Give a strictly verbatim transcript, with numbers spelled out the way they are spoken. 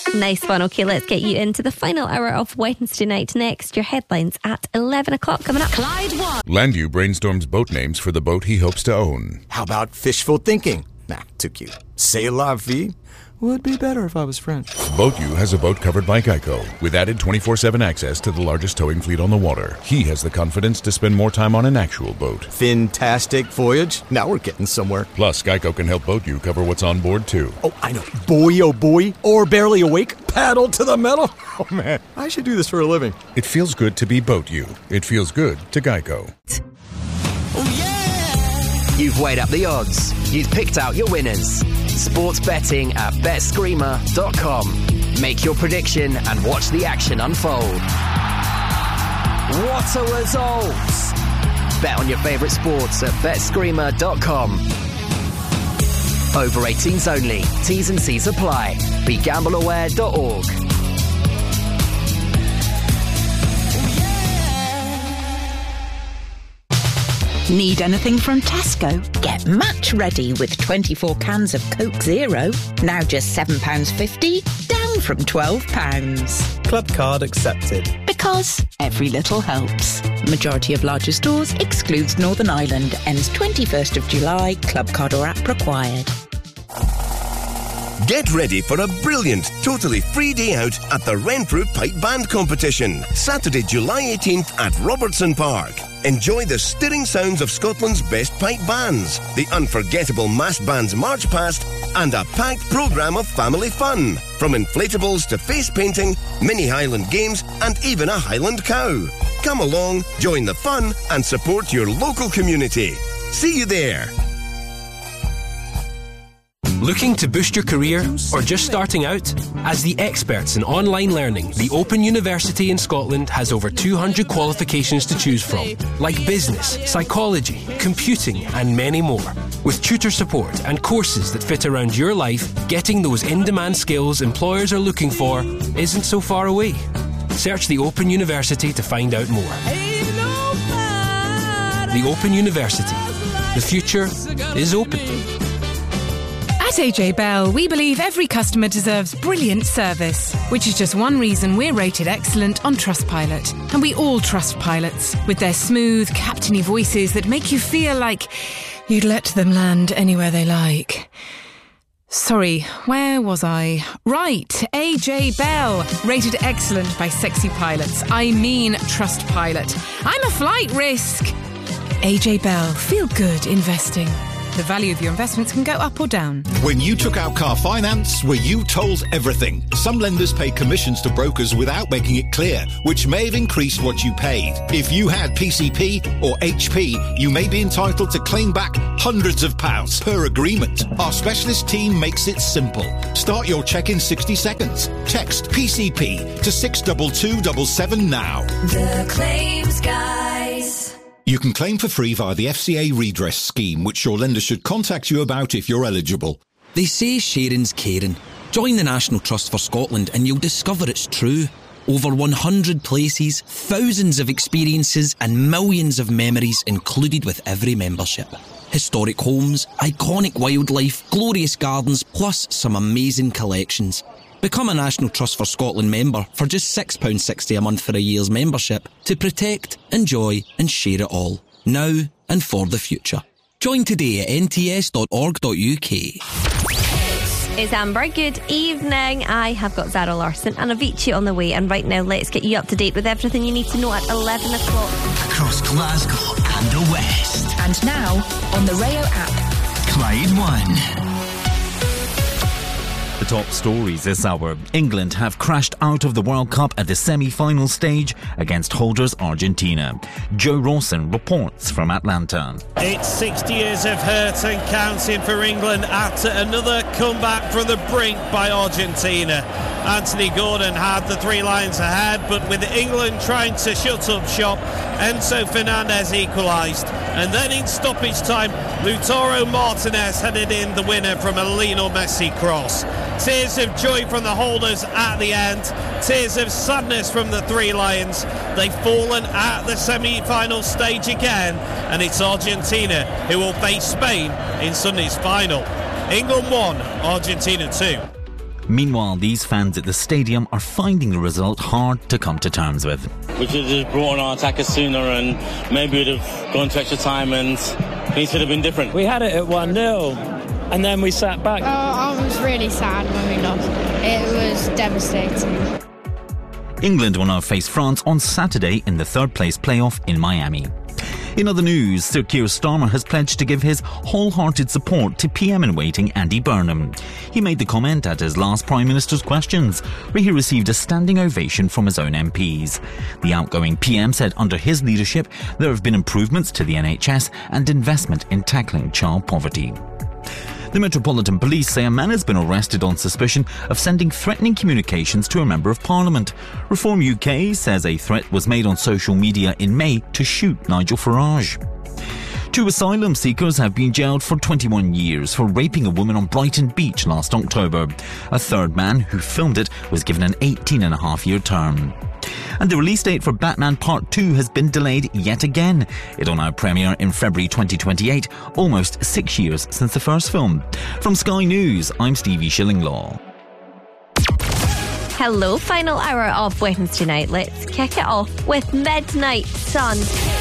Nice one. Okay, let's get you into the final hour of Wednesday night next. Your headlines at eleven o'clock coming up. Clyde One. Landu brainstorms boat names for the boat he hopes to own. How about fishful thinking? Nah, too cute. C'est la vie. Would be better if I was French. BoatU has a boat covered by Geico with added twenty-four seven access to the largest towing fleet on the water. He has the confidence to spend more time on an actual boat. Fantastic voyage. Now we're getting somewhere. Plus, Geico can help BoatU cover what's on board, too. Oh, I know. Boy, oh boy. Or barely awake. Paddle to the metal. Oh, man. I should do this for a living. It feels good to be BoatU. It feels good to Geico. Oh, yeah! You've weighed up the odds. You've picked out your winners. Sports betting at bet screamer dot com. Make your prediction and watch the action unfold. What a result! Bet on your favourite sports at bet screamer dot com. Over eighteens only. T's and C's apply. Be gamble aware dot org. Need anything from Tesco? Get match ready with twenty-four cans of Coke Zero. Now just seven pounds fifty, down from twelve pounds. Club card accepted. Because every little helps. Majority of larger stores excludes Northern Ireland. Ends twenty-first of July. Club card or app required. Get ready for a brilliant, totally free day out at the Renfrew Pipe Band Competition, Saturday, July eighteenth at Robertson Park. Enjoy the stirring sounds of Scotland's best pipe bands, the unforgettable mass bands march past, and a packed programme of family fun. From inflatables to face painting, mini Highland games, and even a Highland cow. Come along, join the fun, and support your local community. See you there. Looking to boost your career or just starting out? As the experts in online learning, the Open University in Scotland has over two hundred qualifications to choose from, like business, psychology, computing and many more. With tutor support and courses that fit around your life, getting those in-demand skills employers are looking for isn't so far away. Search the Open University to find out more. The Open University. The future is open. At A J Bell, we believe every customer deserves brilliant service, which is just one reason we're rated excellent on Trustpilot. And we all trust pilots, with their smooth, captainy voices that make you feel like you'd let them land anywhere they like. Sorry, where was I? Right, A J Bell, rated excellent by sexy pilots. I mean Trustpilot. I'm a flight risk. A J Bell, feel good investing. The value of your investments can go up or down. When you took out car finance, were you told everything? Some lenders pay commissions to brokers without making it clear, which may have increased what you paid. If you had P C P or H P, you may be entitled to claim back hundreds of pounds per agreement. Our specialist team makes it simple. Start your check in sixty seconds. Text P C P to six two two seven seven now. The Claims Guys. You can claim for free via the F C A redress scheme, which your lender should contact you about if you're eligible. They say sharing's caring. Join the National Trust for Scotland and you'll discover it's true. Over one hundred places, thousands of experiences and millions of memories included with every membership. Historic homes, iconic wildlife, glorious gardens, plus some amazing collections. Become a National Trust for Scotland member for just six pounds sixty a month for a year's membership to protect, enjoy and share it all, now and for the future. Join today at n t s dot org dot u k. It's Amber. Good evening. I have got Zara Larson and Avicii on the way, and right now let's get you up to date with everything you need to know at eleven o'clock. Across Glasgow and the West. And now, on the Rayo app, Clyde One. The top stories this hour. England have crashed out of the World Cup at the semi-final stage against holders Argentina. Joe Rawson reports from Atlanta. It's sixty years of hurt and counting for England after another comeback from the brink by Argentina. Anthony Gordon had the three lions ahead, but with England trying to shut up shop, Enzo Fernandez equalised. And then in stoppage time, Lautaro Martinez headed in the winner from a Lionel Messi cross. Tears of joy from the holders at the end. Tears of sadness from the Three Lions. They've fallen at the semi-final stage again, and it's Argentina who will face Spain in Sunday's final. England one, Argentina two. Meanwhile, these fans at the stadium are finding the result hard to come to terms with. We should have just brought on our attackers sooner and maybe we'd have gone to extra time and things would have been different. We had it at one nil and then we sat back. Oh, I was really sad when we lost. It was devastating. England will now face France on Saturday in the third place playoff in Miami. In other news, Sir Keir Starmer has pledged to give his wholehearted support to P M-in-waiting Andy Burnham. He made the comment at his last Prime Minister's Questions, where he received a standing ovation from his own M Ps. The outgoing P M said under his leadership there have been improvements to the N H S and investment in tackling child poverty. The Metropolitan Police say a man has been arrested on suspicion of sending threatening communications to a Member of Parliament. Reform U K says a threat was made on social media in May to shoot Nigel Farage. Two asylum seekers have been jailed for twenty-one years for raping a woman on Brighton Beach last October. A third man, who filmed it, was given an eighteen and a half year term. And the release date for Batman Part two has been delayed yet again. It'll now premiere in February twenty twenty-eight, almost six years since the first film. From Sky News, I'm Stevie Shillinglaw. Hello, final hour of Wednesday night. Let's kick it off with Midnight Sun.